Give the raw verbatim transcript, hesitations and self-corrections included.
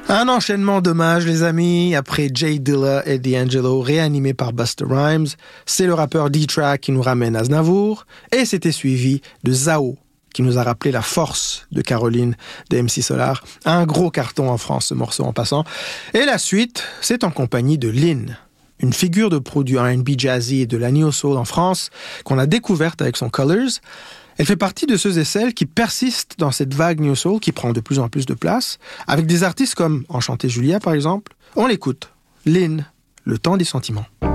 Un enchaînement d'hommages, les amis. Après Jay Dilla et D'Angelo, réanimé par Busta Rhymes, c'est le rappeur D-Track qui nous ramène Aznavour, et c'était suivi de Zao, qui nous a rappelé la force de Caroline de M C Solar. Un gros carton en France, ce morceau en passant. Et la suite, c'est en compagnie de Lynn, une figure de pro du R and B jazzy et de la neo-soul en France, qu'on a découverte avec son Colors. Elle fait partie de ceux et celles qui persistent dans cette vague neo-soul qui prend de plus en plus de place, avec des artistes comme Enchanté Julia par exemple. On l'écoute. Lynn, Le temps des sentiments.